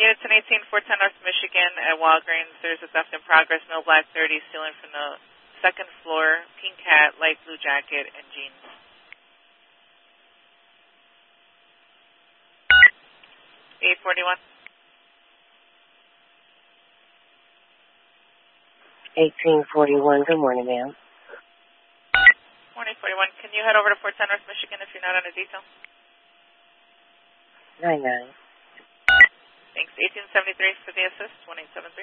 Units in 18410 North Michigan at Walgreens. There's a theft in progress. Male black 30 stealing from the second floor. Pink hat, light blue jacket, and jeans. $841. 1841. Good morning, ma'am. Morning, 41. Can you head over to 410 North Michigan if you're not on a detail? 99. Thanks. 1873 for the assist. 1873.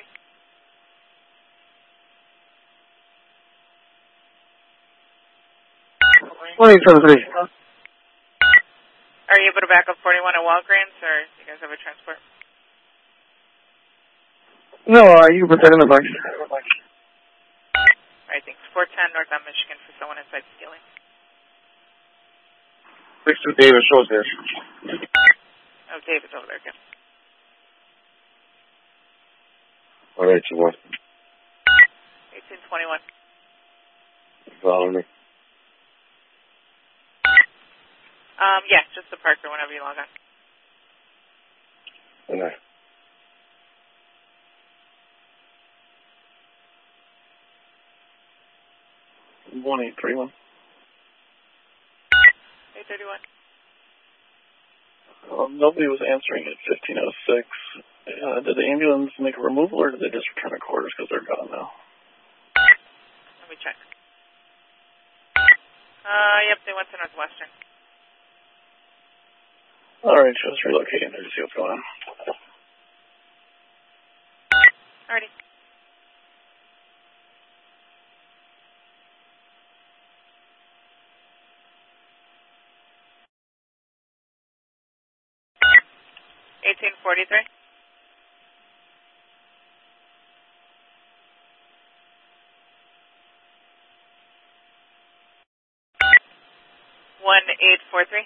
1873. Are you able to back up 41 at Walgreens, or do you guys have a transport? No, you can put that in the box. All right, thanks. 410 North on Michigan for someone inside stealing. 62 David shows there. Oh, David's over there again. All right, you want. 1821. Follow me. Yeah, just the Parker whenever you log on. Okay. One 831. 831. Nobody was answering at 1506. Did the ambulance make a removal, or did they just return to quarters because they're gone now? Let me check. Yep, they went to Northwestern. All right, just relocating there to see what's going on. Alrighty. $1843. $1843.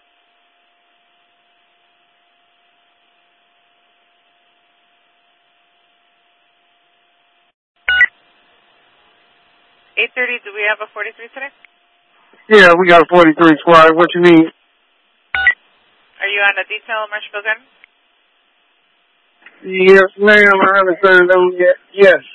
$830. Do we have a 43 today? Yeah, we got a 43 squad. What you need? Are you on a detail, Marshall Gardens? Yes, ma'am. I haven't turned it on yet. Yes.